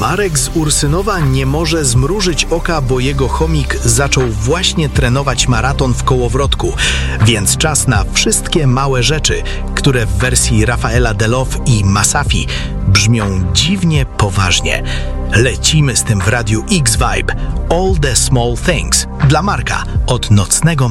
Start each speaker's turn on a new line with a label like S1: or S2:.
S1: Marek z Ursynowa nie może zmrużyć oka, bo jego chomik zaczął właśnie trenować maraton w kołowrotku, więc czas na wszystkie małe rzeczy, które w wersji Rafaela Delof i Masafi brzmią dziwnie poważnie. Lecimy z tym w Radiu X-Vibe. All the Small Things dla Marka od Nocnego